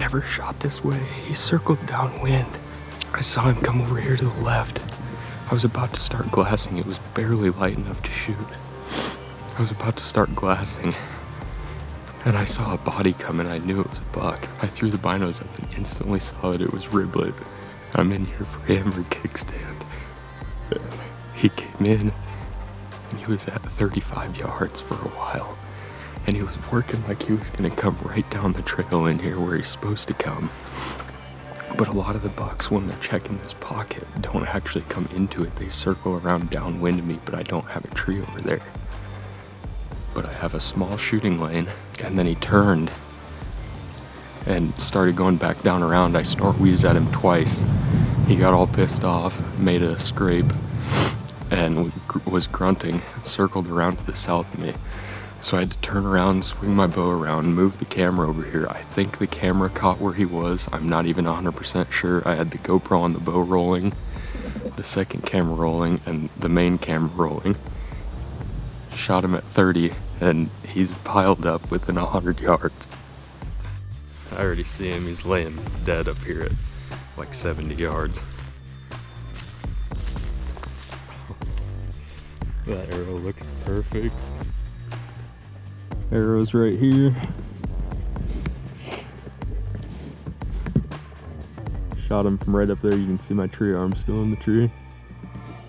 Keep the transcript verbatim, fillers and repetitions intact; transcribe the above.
never shot this way. He circled downwind. I saw him come over here to the left. I was about to start glassing. It was barely light enough to shoot. I was about to start glassing, and I saw a body come in. I knew it was a buck. I threw the binos up and instantly saw that it was Riblet. I'm in here for hammer kickstand. He came in, and he was at thirty-five yards for a while. And he was working like he was gonna come right down the trail in here where he's supposed to come. But a lot of the bucks, when they're checking this pocket, don't actually come into it. They circle around downwind of me, but I don't have a tree over there. But I have a small shooting lane, and then he turned and started going back down around. I snort wheezed at him twice. He got all pissed off, made a scrape, and was grunting, circled around to the south of me. So I had to turn around, swing my bow around, move the camera over here. I think the camera caught where he was. I'm not even one hundred percent sure. I had the GoPro on the bow rolling, the second camera rolling, and the main camera rolling. Shot him at thirty, and he's piled up within one hundred yards. I already see him. He's laying dead up here at like seventy yards. That arrow looks perfect. Arrow's right here. Shot him from right up there. You can see my tree arm still in the tree.